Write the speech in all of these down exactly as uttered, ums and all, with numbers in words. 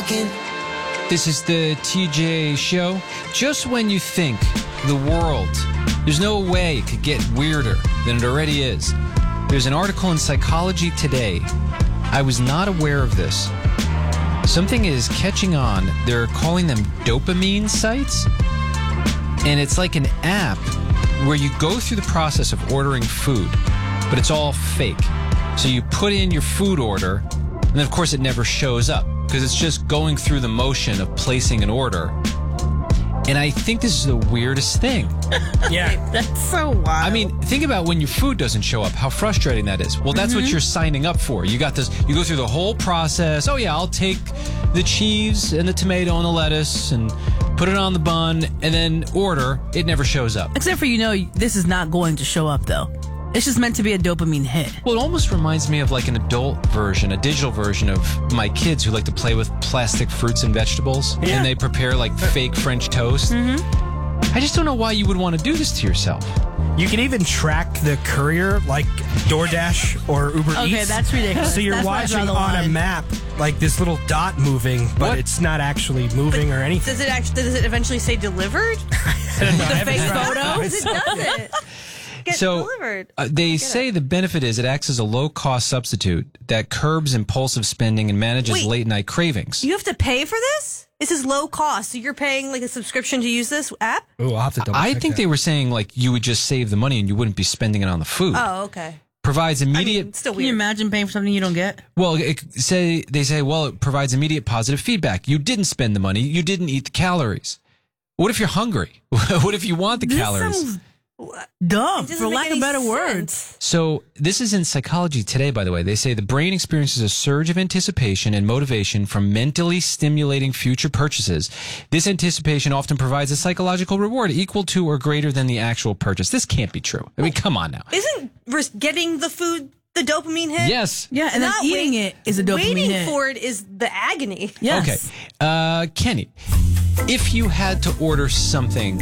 smoking. This is the T J Show. Just when you think the world, there's no way it could get weirder than it already is. There's an article in Psychology Today. I was not aware of this. Something is catching on. They're calling them dopamine sites. And it's like an app where you go through the process of ordering food, but it's all fake. So you put in your food order, and then of course it never shows up because it's just going through the motion of placing an order. And I think this is the weirdest thing. Yeah. That's so wild. I mean, think about when your food doesn't show up, how frustrating that is. Well, that's mm-hmm. what you're signing up for. You got this, you go through the whole process. Oh, yeah, I'll take the cheese and the tomato and the lettuce and put it on the bun and then order. It never shows up. Except for, you know, this is not going to show up, though. It's just meant to be a dopamine hit. Well, it almost reminds me of like an adult version, a digital version of my kids who like to play with plastic fruits and vegetables. Yeah. And they prepare like fake French toast. Mm-hmm. I just don't know why you would want to do this to yourself. You can even track the courier like DoorDash or Uber okay, Eats. Okay, that's ridiculous. So you're that's watching on a map like this little dot moving, but what? It's not actually moving but or anything. Does it actually? Does it eventually say delivered? I don't know. The I haven't fake tried. photos? It doesn't. Get so delivered. Uh, they say the benefit is it acts as a low-cost substitute that curbs impulsive spending and manages Wait. late-night cravings. You have to pay for this? This is low cost, so you're paying like a subscription to use this app? Ooh, I'll have to double I check think that. they were saying like you would just save the money and you wouldn't be spending it on the food. Oh, okay. Provides immediate. I mean, still Can weird. you imagine paying for something you don't get? Well, it, say they say well it provides immediate positive feedback. You didn't spend the money. You didn't eat the calories. What if you're hungry? What if you want the This calories? sounds dumb, It doesn't for make lack of any better sense. words. So this is in Psychology Today, by the way. They say the brain experiences a surge of anticipation and motivation from mentally stimulating future purchases. This anticipation often provides a psychological reward equal to or greater than the actual purchase. This can't be true. I mean, come on now. Isn't ris- getting the food the dopamine hit? Yes. Yeah, and then Not eating wait- it is a dopamine Waiting hit. for it is the agony. Yes. Okay. Uh, Kenny, if you had to order something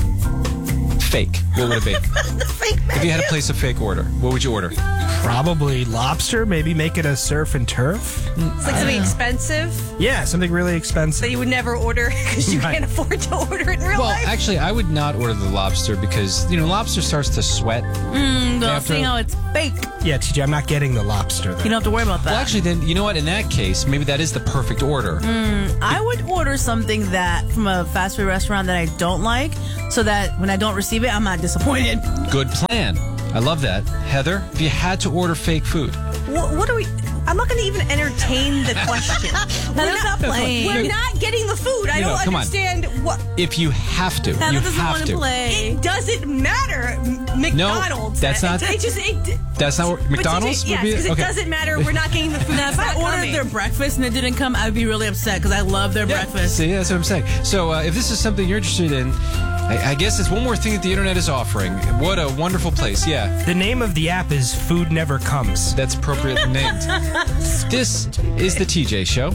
fake, what would it be? Fake If you had to menu. place a fake order, what would you order? Probably lobster, maybe make it a surf and turf. It's like something expensive Yeah, something really expensive. that you would never order because you Right. can't afford to order it in real Well, life. actually, I would not order the lobster because, you know, lobster starts to sweat. Mm, well, After- seeing how it's fake, Yeah, T J, I'm not getting the lobster. Then. you don't have to worry about that. Well, actually, then, you know what? In that case, maybe that is the perfect order. I would order something that from a fast food restaurant that I don't like, so that when I don't receive it, I'm not disappointed. Good plan. I love that. Heather, if you had to order fake food, what, what are we? I'm not going to even entertain the question. Now, We're that's not, not playing. we're not getting the food. I You know, don't come on. understand what. if you have to, Heather you doesn't have want to. to play. It doesn't matter. M- McDonald's. that's not- It, it just. It, That's not what but McDonald's Yes, would be? because it Okay. doesn't matter. We're not getting the food. Now, if I It's not ordered coming. their breakfast and it didn't come, I'd be really upset because I love their Yeah, breakfast. See, that's what I'm saying. So uh, if this is something you're interested in, I, I guess it's one more thing that the internet is offering. What a wonderful place. Yeah, The name of the app is Food Never Comes. that's appropriately named. This is the T J Show.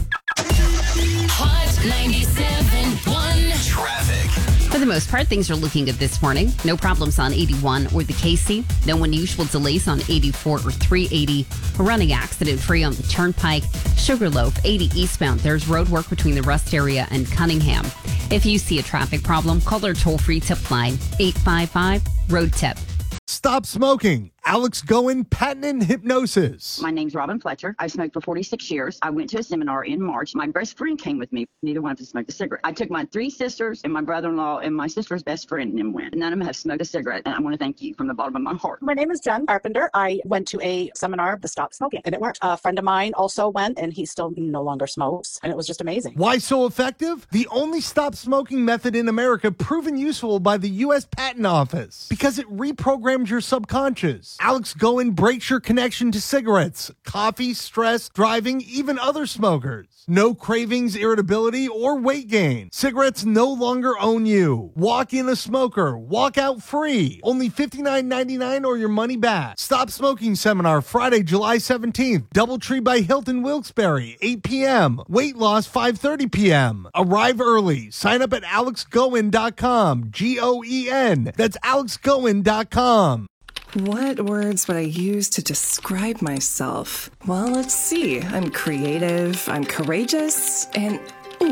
Hot ninety-seven point one. Traffic. For the most part, things are looking good this morning. No problems on eighty-one or the Casey. No unusual delays on eighty-four or three eighty. A running accident free on the Turnpike. Sugarloaf, eighty eastbound. There's road work between the Rust area and Cunningham. If you see a traffic problem, call our toll-free tip line, eight five five, road tip. Stop smoking. Alex Goen, patent and hypnosis. My name's Robin Fletcher. I've smoked for forty-six years. I went to a seminar in March. My best friend came with me. Neither one of us smoked a cigarette. I took my three sisters and my brother-in-law and my sister's best friend and them went. None of them have smoked a cigarette. And I want to thank you from the bottom of my heart. My name is Jen Carpenter. I went to a seminar, the Stop Smoking, and it worked. A friend of mine also went, and he still no longer smokes, and it was just amazing. Why so effective? The only stop smoking method in America proven useful by the U S Patent Office because it reprograms your subconscious. Alex Goen breaks your connection to cigarettes, coffee, stress, driving, even other smokers. No cravings, irritability, or weight gain. Cigarettes no longer own you. Walk in a smoker. Walk out free. Only fifty-nine ninety-nine or your money back. Stop Smoking Seminar Friday, July seventeenth. Doubletree by Hilton Wilkes-Barre, eight p.m. Weight loss, five thirty p.m. Arrive early. Sign up at alex goen dot com. G O E N. That's alex goen dot com. What words would I use to describe myself? Well, let's see. I'm creative, I'm courageous, and ooh,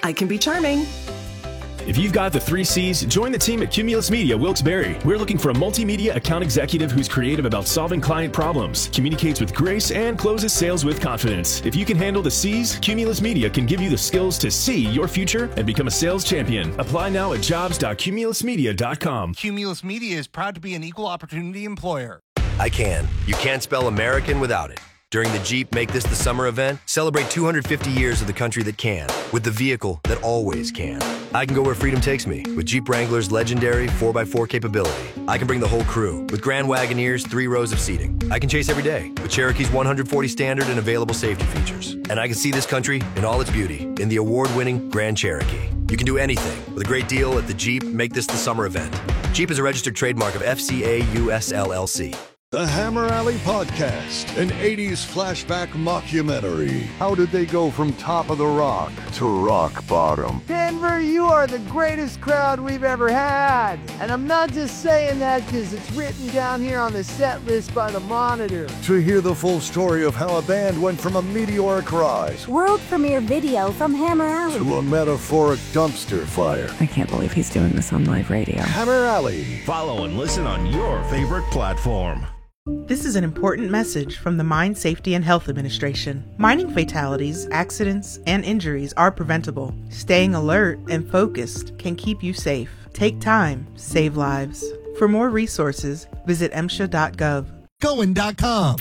I can be charming. If you've got the three C's, join the team at Cumulus Media Wilkes-Barre. We're looking for a multimedia account executive who's creative about solving client problems, communicates with grace, and closes sales with confidence. If you can handle the C's, Cumulus Media can give you the skills to see your future and become a sales champion. Apply now at jobs dot cumulus media dot com. Cumulus Media is proud to be an equal opportunity employer. I can. You can't spell American without it. During the Jeep Make This the Summer event, celebrate two hundred fifty years of the country that can, with the vehicle that always can. I can go where freedom takes me with Jeep Wrangler's legendary four by four capability. I can bring the whole crew with Grand Wagoneer's three rows of seating. I can chase every day with Cherokee's one hundred forty standard and available safety features. And I can see this country in all its beauty in the award-winning Grand Cherokee. You can do anything with a great deal at the Jeep Make This the Summer event. Jeep is a registered trademark of F C A U S L L C. The Hammer Alley Podcast, an eighties flashback mockumentary. How did they go from top of the rock to rock bottom? Denver, you are the greatest crowd we've ever had. And I'm not just saying that because it's written down here on the set list by the Monitor. To hear the full story of how a band went from a meteoric rise world premiere video from Hammer Alley to a metaphoric dumpster fire. I can't believe he's doing this on live radio. Hammer Alley. Follow and listen on your favorite platform. This is an important message from the Mine Safety and Health Administration. Mining fatalities, accidents, and injuries are preventable. Staying alert and focused can keep you safe. Take time, save lives. For more resources, visit M S H A dot gov. Going dot com.